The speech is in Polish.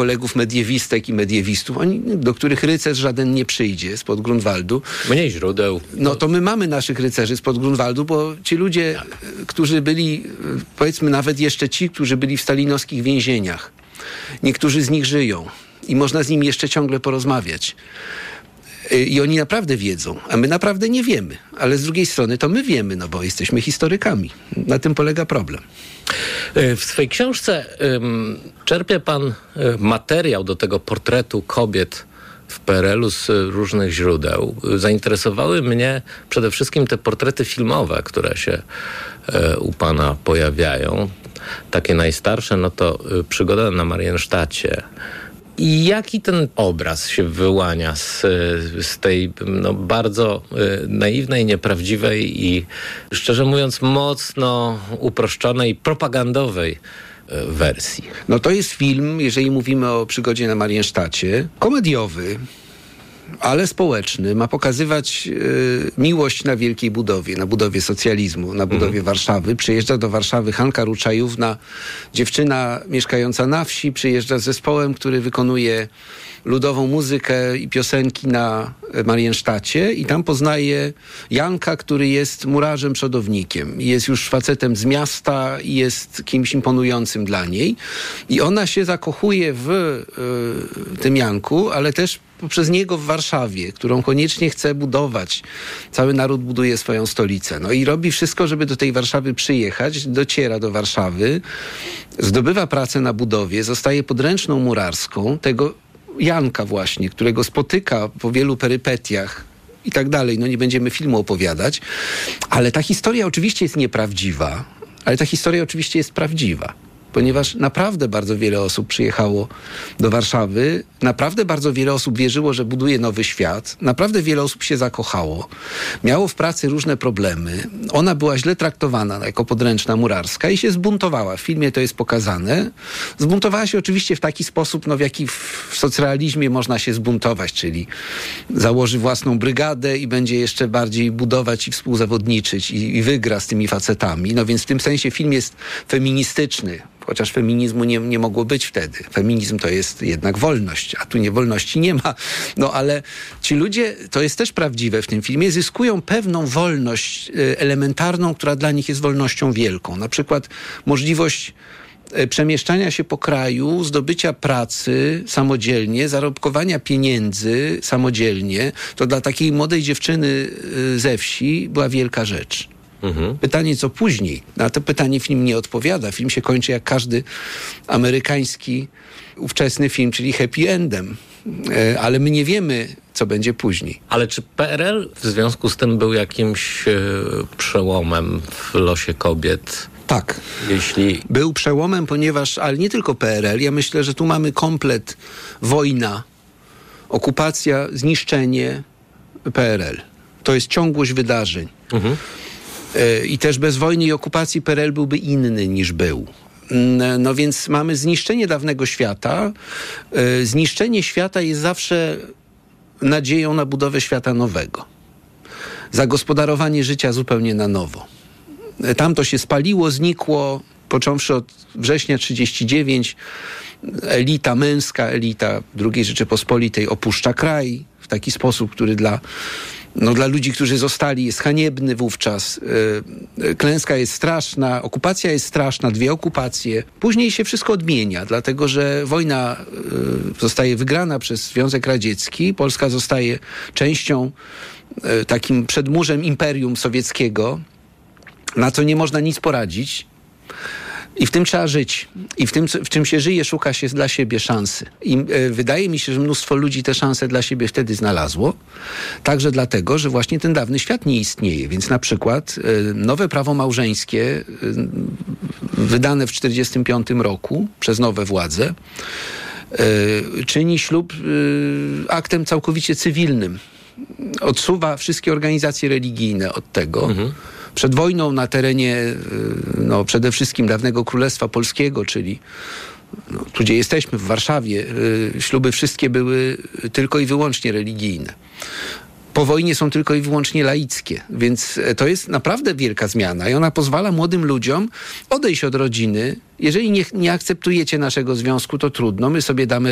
kolegów mediewistek i mediewistów, do których rycerz żaden nie przyjdzie spod Grunwaldu. Mniej źródeł. No to my mamy naszych rycerzy spod Grunwaldu, bo ci ludzie, którzy byli, powiedzmy nawet jeszcze ci, którzy byli w stalinowskich więzieniach, niektórzy z nich żyją i można z nimi jeszcze ciągle porozmawiać. I oni naprawdę wiedzą, a my naprawdę nie wiemy. Ale z drugiej strony to my wiemy, no bo jesteśmy historykami. Na tym polega problem. W swojej książce czerpie pan materiał do tego portretu kobiet w PRL-u z różnych źródeł. Zainteresowały mnie przede wszystkim te portrety filmowe, które się u pana pojawiają. Takie najstarsze, no to Przygoda na Mariensztacie. I jaki ten obraz się wyłania z tej bardzo naiwnej, nieprawdziwej i szczerze mówiąc mocno uproszczonej, propagandowej wersji? No to jest film, jeżeli mówimy o Przygodzie na Mariensztacie, komediowy, ale społeczny. Ma pokazywać miłość na wielkiej budowie, na budowie socjalizmu, na budowie Warszawy. Przyjeżdża do Warszawy Hanka Ruczajówna, dziewczyna mieszkająca na wsi, przyjeżdża z zespołem, który wykonuje ludową muzykę i piosenki na Mariensztacie i tam poznaje Janka, który jest murarzem, przodownikiem. Jest już facetem z miasta i jest kimś imponującym dla niej. I ona się zakochuje w tym Janku, ale też poprzez niego w Warszawie, którą koniecznie chce budować. Cały naród buduje swoją stolicę. No i robi wszystko, żeby do tej Warszawy przyjechać. Dociera do Warszawy, zdobywa pracę na budowie, zostaje podręczną murarską tego Janka właśnie, którego spotyka po wielu perypetiach i tak dalej. No nie będziemy filmu opowiadać, ale ta historia oczywiście jest nieprawdziwa, ale ta historia oczywiście jest prawdziwa. Ponieważ naprawdę bardzo wiele osób przyjechało do Warszawy, naprawdę bardzo wiele osób wierzyło, że buduje nowy świat, naprawdę wiele osób się zakochało, miało w pracy różne problemy. Ona była źle traktowana jako podręczna murarska i się zbuntowała. W filmie to jest pokazane. Zbuntowała się oczywiście w taki sposób, w jaki w socrealizmie można się zbuntować, czyli założy własną brygadę i będzie jeszcze bardziej budować i współzawodniczyć i wygra z tymi facetami. No więc w tym sensie film jest feministyczny. Chociaż feminizmu nie mogło być wtedy. Feminizm to jest jednak wolność, a tu nie wolności nie ma. No ale ci ludzie, to jest też prawdziwe w tym filmie, zyskują pewną wolność elementarną, która dla nich jest wolnością wielką. Na przykład możliwość przemieszczania się po kraju, zdobycia pracy samodzielnie, zarobkowania pieniędzy samodzielnie. To dla takiej młodej dziewczyny ze wsi była wielka rzecz. Pytanie, co później? Na to pytanie film nie odpowiada. Film się kończy jak każdy amerykański ówczesny film, czyli happy endem. Ale my nie wiemy, co będzie później. Ale czy PRL w związku z tym był jakimś przełomem w losie kobiet? Tak. Jeśli... Był przełomem, ponieważ, ale nie tylko PRL, ja myślę, że tu mamy komplet wojna, okupacja, zniszczenie PRL. To jest ciągłość wydarzeń. I też bez wojny i okupacji PRL byłby inny niż był. No więc mamy zniszczenie dawnego świata. Zniszczenie świata jest zawsze nadzieją na budowę świata nowego. Zagospodarowanie życia zupełnie na nowo. Tamto się spaliło, znikło, począwszy od września 1939. Elita męska, elita II Rzeczypospolitej opuszcza kraj w taki sposób, który dla ludzi, którzy zostali, jest haniebny wówczas. Klęska jest straszna, okupacja jest straszna, 2 okupacje. Później się wszystko odmienia, dlatego że wojna zostaje wygrana przez Związek Radziecki. Polska zostaje częścią, takim przedmurzem Imperium Sowieckiego, na co nie można nic poradzić. I w tym trzeba żyć. I w czym się żyje, szuka się dla siebie szansy. I wydaje mi się, że mnóstwo ludzi te szanse dla siebie wtedy znalazło. Także dlatego, że właśnie ten dawny świat nie istnieje. Więc na przykład nowe prawo małżeńskie wydane w 1945 roku przez nowe władze czyni ślub aktem całkowicie cywilnym. Odsuwa wszystkie organizacje religijne od tego. Przed wojną na terenie przede wszystkim dawnego Królestwa Polskiego, czyli tu, gdzie jesteśmy, w Warszawie, śluby wszystkie były tylko i wyłącznie religijne. Po wojnie są tylko i wyłącznie laickie, więc to jest naprawdę wielka zmiana i ona pozwala młodym ludziom odejść od rodziny. Jeżeli nie akceptujecie naszego związku, to trudno, my sobie damy